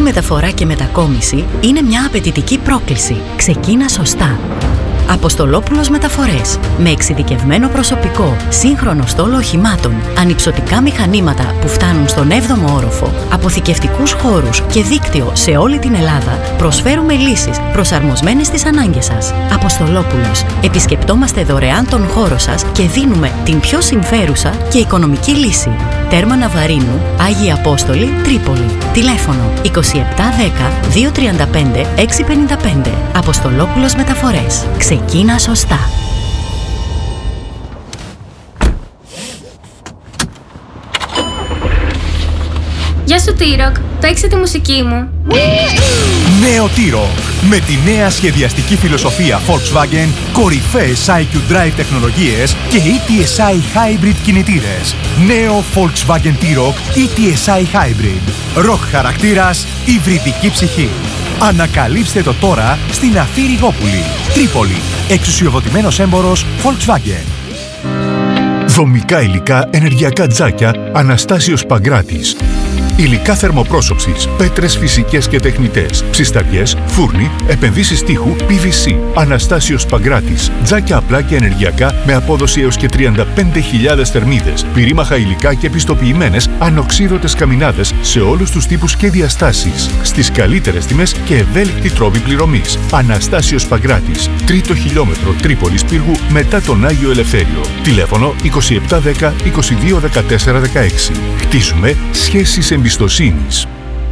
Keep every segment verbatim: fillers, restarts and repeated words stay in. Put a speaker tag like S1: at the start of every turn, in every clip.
S1: μεταφορά και μετακόμιση είναι μια απαιτητική πρόκληση. Ξεκίνα σωστά. Αποστολόπουλος Μεταφορές. Με εξειδικευμένο προσωπικό, σύγχρονο στόλο οχημάτων, ανυψωτικά μηχανήματα που φτάνουν στον έβδομο όροφο, αποθηκευτικούς χώρους και δίκτυο σε όλη την Ελλάδα, προσφέρουμε λύσεις προσαρμοσμένες στις ανάγκες σας. Αποστολόπουλος. Επισκεπτόμαστε δωρεάν τον χώρο σας και δίνουμε την πιο συμφέρουσα και οικονομική λύση. Τέρμα Ναβαρίνου, Άγιοι Απόστολοι, Τρίπολη. Τηλέφωνο είκοσι επτά δέκα δύο τριάντα πέντε έξι πενήντα πέντε. Αποστολόπουλος Μεταφορές. Ξεκίνα σωστά.
S2: Γεια σου T-Rock, παίξε τη μουσική μου.
S3: Νέο T-Rock. Με τη νέα σχεδιαστική φιλοσοφία Volkswagen, κορυφαίες άι κιου Drive τεχνολογίες και ι τι ες άι Hybrid κινητήρες. Νέο Volkswagen T-Rock ι τι ες άι Hybrid. Rock χαρακτήρας, υβριδική ψυχή. Ανακαλύψτε το τώρα στην Αφή Ριγόπουλη, Τρίπολη. Εξουσιοδοτημένος έμπορος Volkswagen.
S4: Δομικά υλικά ενεργειακά τζάκια Αναστάσιος Παγκράτης. Υλικά θερμοπρόσωψης, πέτρες φυσικές και τεχνητές, ψισταριές, φούρνοι, επενδύσεις τείχου, πι βι σι. Αναστάσιος Παγκράτης. Τζάκια απλά και ενεργειακά με απόδοση έως και τριάντα πέντε χιλιάδες θερμίδες. Πυρήμαχα υλικά και επιστοποιημένες ανοξίδωτες καμινάδες σε όλους τους τύπους και διαστάσεις. Στις καλύτερες τιμές και ευέλικτη τρόπη πληρωμής. Αναστάσιος Παγκράτης. Τρίτο χιλιόμετρο Τρίπολης Πύργου μετά τον Άγιο Ελευθέριο. Τηλέφωνο είκοσι επτά δέκα είκοσι δύο δεκατέσσερα δεκαέξι. Χτίζουμε σχέσεις εμπιστοσύνης.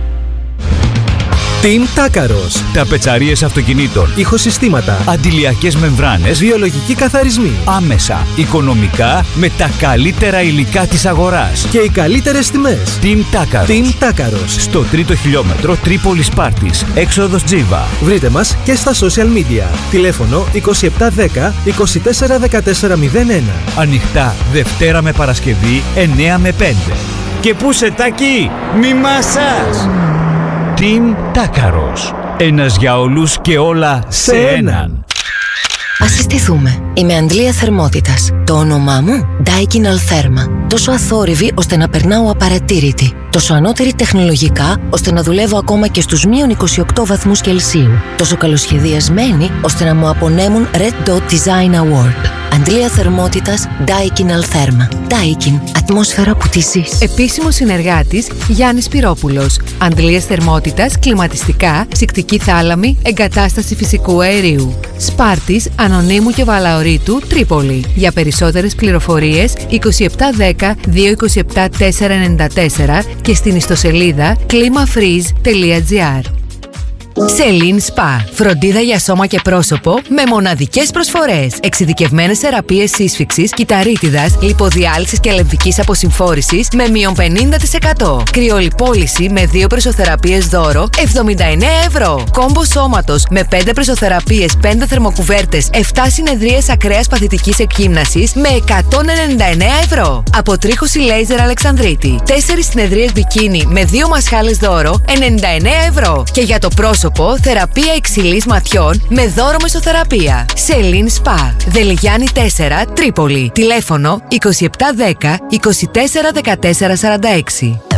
S5: Team Τάκαρος. Ταπετσαρίες αυτοκινήτων, ηχοσυστήματα, αντιλιακές μεμβράνες, βιολογικοί καθαρισμοί. Άμεσα, οικονομικά, με τα καλύτερα υλικά της αγοράς και οι καλύτερες τιμές. Team Τάκαρος. Team Τάκαρος. Στο τρίτο χιλιόμετρο Τρίπολης Πάρτης, έξοδος Τζίβα. Βρείτε μας και στα social media. Τηλέφωνο είκοσι επτά δέκα είκοσι τέσσερα δεκατέσσερα μηδέν ένα. Ανοιχτά Δευτέρα με Παρασκευή εννέα με πέντε. Και πού σε Τάκη, μη μάσας! Team Τάκαρος. Ένας για όλους και όλα σε έναν.
S6: Ας συστηθούμε. Είμαι Αντλία Θερμότητας. Το όνομά μου Daikin Altherma. Τόσο αθόρυβη ώστε να περνάω απαρατήρητη. Τόσο ανώτερη τεχνολογικά ώστε να δουλεύω ακόμα και στους μείον είκοσι οκτώ βαθμούς Κελσίου. Τόσο καλοσχεδιασμένη ώστε να μου απονέμουν Red Dot Design Award. Αντλία Θερμότητας Daikin Altherma. Daikin. Ατμόσφαιρα που τη ζεις.
S7: Επίσημος συνεργάτης Γιάννης Πυρόπουλος. Αντλίας Θερμότητας, κλιματιστικά, ψυκτική θάλαμη, εγκατάσταση φυσικού αερίου. Σπάρτης, Ανωνύμου και Βαλαωρίτου, Τρίπολη. Για περισσότερες πληροφορίες είκοσι επτά δέκα δύο είκοσι επτά τετρακόσια ενενήντα τέσσερα και στην ιστοσελίδα climafreeze τελεία gr. Celine Spa. Φροντίδα για σώμα και πρόσωπο με μοναδικές προσφορές. Εξειδικευμένες θεραπείες σύσφυξης, κυταρίτιδας, λιποδιάλυσης και λεμφικής αποσυμφόρησης με μείον πενήντα τοις εκατό. Κρυολιπόληση με δύο πρεσοθεραπείες δώρο εβδομήντα εννέα ευρώ. Κόμπο σώματος με πέντε πρεσοθεραπείες, πέντε θερμοκουβέρτες, επτά συνεδρίες ακραίας παθητικής εκγύμνασης με εκατόν ενενήντα εννέα ευρώ. Αποτρίχωση λέιζερ Αλεξανδρίτη. τέσσερις συνεδρίες μπικίνι με δύο μασχάλες δώρο ενενήντα εννέα ευρώ. Και για το πρόσωπο, θεραπεία υψηλής ματιών με δώρο μεσοθεραπεία. Celine Spa. Δελιγιάννη τέσσερα, Τρίπολη. Τηλέφωνο είκοσι επτά δέκα είκοσι τέσσερα δεκατέσσερα σαράντα έξι.